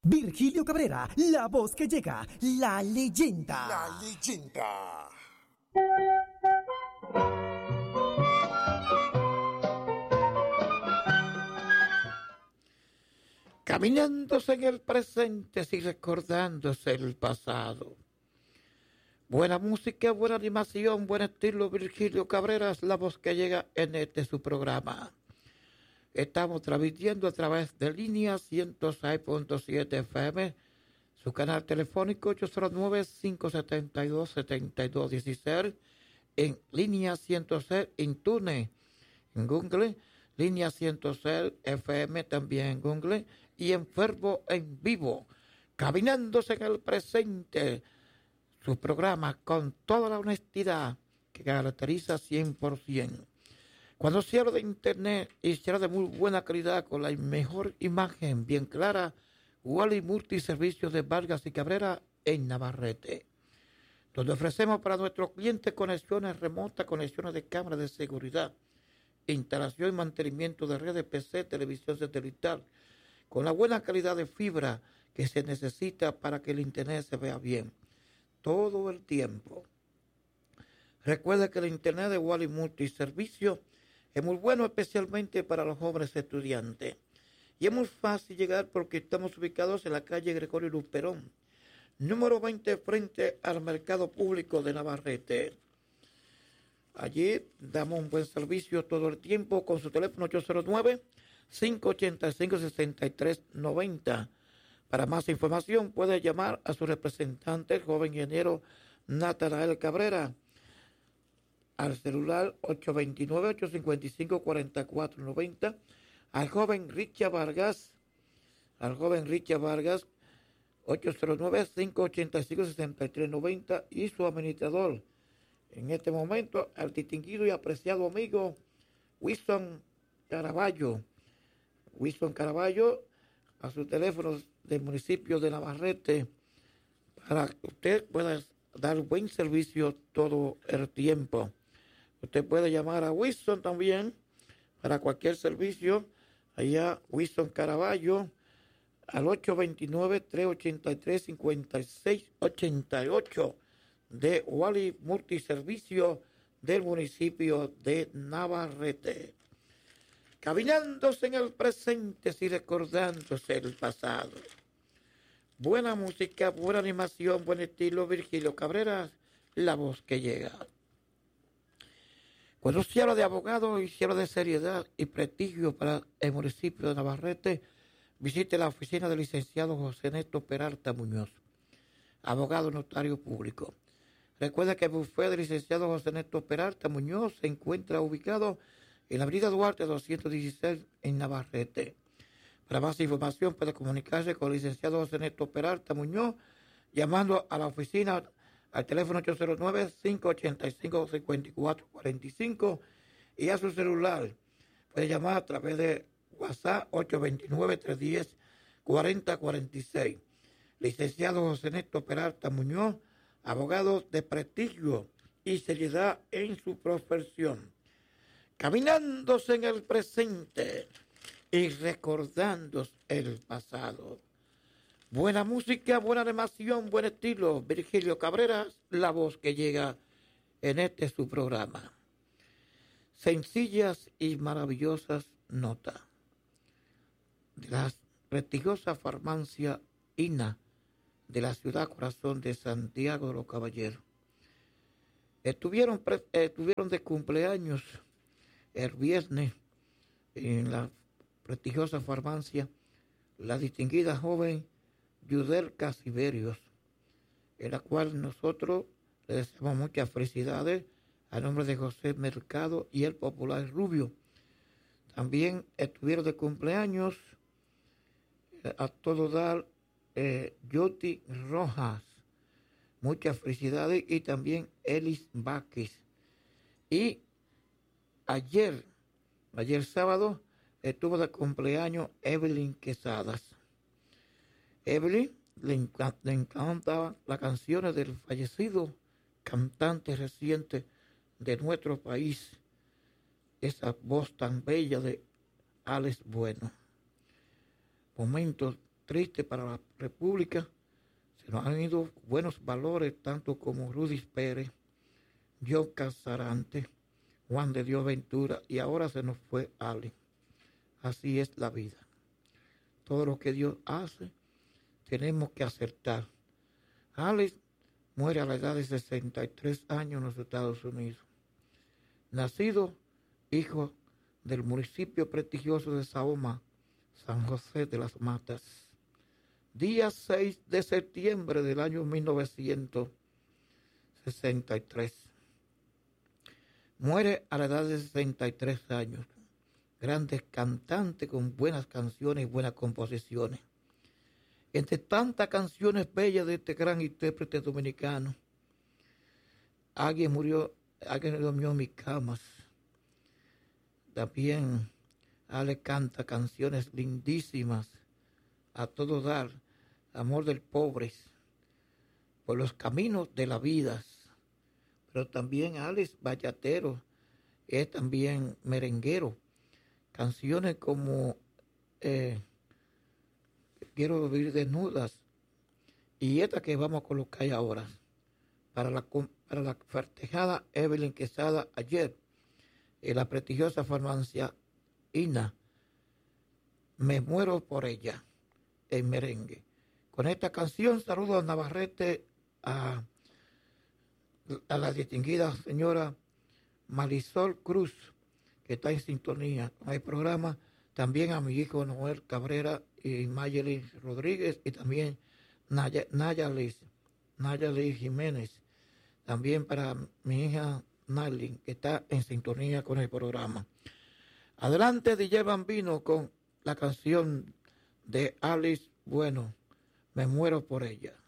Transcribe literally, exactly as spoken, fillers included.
Virgilio Cabrera, la voz que llega, la leyenda. La leyenda. Caminándose en el presente y recordándose el pasado. Buena música, buena animación, buen estilo. Virgilio Cabrera es la voz que llega en este su programa. Estamos transmitiendo a través de línea ciento seis punto siete F M, su canal telefónico ocho cero nueve, cinco siete dos, siete dos uno seis, en línea ciento seis en Tune, en Google, línea ciento seis F M también en Google, y en Verbo en vivo, caminándose en el presente, su programa con toda la honestidad que caracteriza cien por ciento. Cuando se habla de internet y se habla de muy buena calidad con la mejor imagen bien clara, Wally Multiservicios de Vargas y Cabrera en Navarrete, donde ofrecemos para nuestros clientes conexiones remotas, conexiones de cámaras de seguridad, instalación y mantenimiento de redes P C, televisión satelital, con la buena calidad de fibra que se necesita para que el internet se vea bien todo el tiempo. Recuerda que el internet de Wally Multiservicios es muy bueno, especialmente para los jóvenes estudiantes. Y es muy fácil llegar porque estamos ubicados en la calle Gregorio Luperón, número veinte, frente al Mercado Público de Navarrete. Allí damos un buen servicio todo el tiempo con su teléfono ocho cero nueve, cinco ocho cinco, seis tres nueve cero. Para más información puede llamar a su representante, el joven ingeniero Natanael Cabrera, al celular ocho dos nueve, ocho cinco cinco, cuatro cuatro nueve cero, al joven Richard Vargas, al joven Richard Vargas, ocho cero nueve, cinco ocho cinco, seis tres nueve cero, y su administrador, en este momento, al distinguido y apreciado amigo Wilson Caraballo. Wilson Caraballo, a sus teléfonos del municipio de Navarrete, para que usted pueda dar buen servicio todo el tiempo. Usted puede llamar a Wilson también para cualquier servicio. Allá Wilson Caraballo al ocho dos nueve, tres ocho tres, cinco seis ocho ocho de Wally Multiservicio del municipio de Navarrete. Caminándose en el presente y recordándose el pasado. Buena música, buena animación, buen estilo. Virgilio Cabrera, la voz que llega. Cuando se habla de abogado y se habla de seriedad y prestigio para el municipio de Navarrete, visite la oficina del licenciado José Néstor Peralta Muñoz, abogado notario público. Recuerda que el bufete del licenciado José Néstor Peralta Muñoz se encuentra ubicado en la avenida Duarte doscientos dieciséis en Navarrete. Para más información puede comunicarse con el licenciado José Néstor Peralta Muñoz llamando a la oficina al teléfono ocho cero nueve, cinco ocho cinco, cinco cuatro cuatro cinco y a su celular puede llamar a través de WhatsApp ocho dos nueve, tres uno cero, cuatro cero cuatro seis. Licenciado José Néstor Peralta Muñoz, abogado de prestigio y seriedad en su profesión. Caminándose en el presente y recordando el pasado. Buena música, buena animación, buen estilo. Virgilio Cabrera, la voz que llega en este su programa. Sencillas y maravillosas notas de la prestigiosa farmacia I N A de la ciudad corazón de Santiago de los Caballeros. Estuvieron, estuvieron de cumpleaños el viernes en la prestigiosa farmacia la distinguida joven Yudelka Siberios, en la cual nosotros le deseamos muchas felicidades a nombre de José Mercado y el popular Rubio. También estuvieron de cumpleaños eh, a todo dar eh, Yoti Rojas, muchas felicidades, y también Elis Vázquez. Y ayer, ayer sábado, estuvo de cumpleaños Evelyn Quesadas. Evelyn le, enc- le encantaban las canciones del fallecido cantante reciente de nuestro país, esa voz tan bella de Alex Bueno. Momentos triste para la República. Se nos han ido buenos valores, tanto como Rudy Pérez, John Casarante, Juan de Dios Ventura, y ahora se nos fue Ali. Así es la vida. Todo lo que Dios hace, tenemos que acertar. Alex muere a la edad de sesenta y tres años en los Estados Unidos. Nacido hijo del municipio prestigioso de Sahoma, San José de las Matas. Día seis de septiembre del año mil novecientos sesenta y tres. Muere a la edad de sesenta y tres años. Grandes cantantes con buenas canciones y buenas composiciones. Entre tantas canciones bellas de este gran intérprete dominicano, alguien murió, alguien durmió en mis camas. También Ale canta canciones lindísimas, a todo dar, amor del pobre, por los caminos de la vida. Pero también Alex Bayatero es también merenguero. Canciones como eh, Quiero vivir desnudas y esta que vamos a colocar ahora para la, para la festejada Evelyn Quesada ayer en la prestigiosa farmacia Ina. Me muero por ella en merengue. Con esta canción saludo a Navarrete, a, a la distinguida señora Marisol Cruz, que está en sintonía con el programa, también a mi hijo Noel Cabrera y Mayeli Rodríguez, y también Naya, Nayalis, Nayalis Jiménez, también para mi hija Nalin, que está en sintonía con el programa. Adelante D J Bambino con la canción de Alice Bueno, Me muero por ella.